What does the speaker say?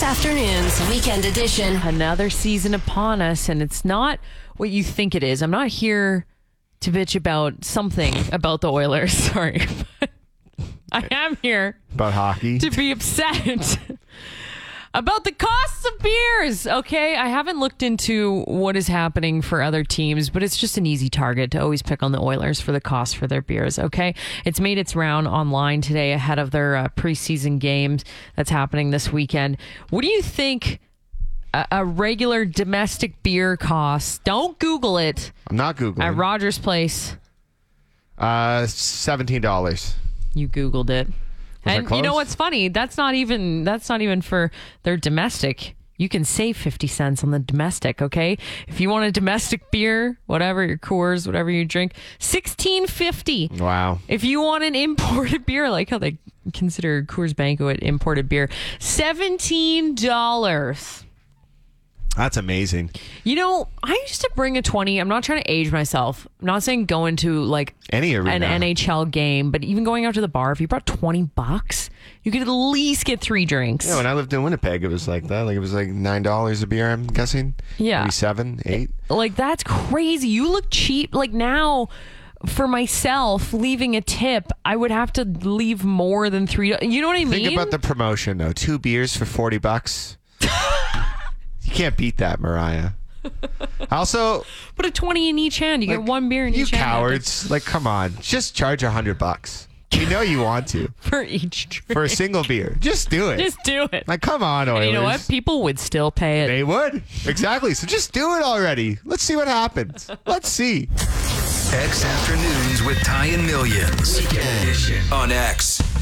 Afternoons, Weekend Edition. Another season upon us, and it's not what you think it is. I'm not here to bitch about something about the Oilers. Sorry. I am here About hockey? to be upset about the costs of beers. Okay, I haven't looked into what is happening for other teams, but it's just an easy target to always pick on the Oilers for the cost for their beers. Okay, it's made its round online today ahead of their preseason games that's happening this weekend. What do you think a regular domestic beer costs? Don't Google it. I'm not Googling. At Rogers Place. $17. You Googled it. I And you know close? what's funny? That's not even for their domestic. You can save 50 cents on the domestic, okay? If you want a domestic beer, whatever, your Coors, whatever you drink, $16.50. Wow. If you want an imported beer, I like how they consider Coors Banquet imported beer, $17. That's amazing. You know, I used to bring a 20. I'm not trying to age myself. I'm not saying go into like Any arena. an NHL game, but even going out to the bar, if you brought $20, you could at least get 3 drinks. Yeah, when I lived in Winnipeg, it was like that. Like it was like $9 a beer, I'm guessing. Yeah. Maybe 7, 8. Like, that's crazy. You look cheap. Like, now, for myself, leaving a tip, I would have to leave more than $3. You know what I mean? Think about the promotion, though. 2 beers for $40. You can't beat that, Mariah. Also, Put a 20 in each hand. You get 1 beer in you each hand. cowards. Like, come on. Just charge $100. You know you want to. For each drink. For a single beer. Just do it. Just do it. Like, come on, Oilers. And you know what? People would still pay it. They would. Exactly. So just do it already. Let's see what happens. Let's see. X Afternoons with Ty and Millions on X.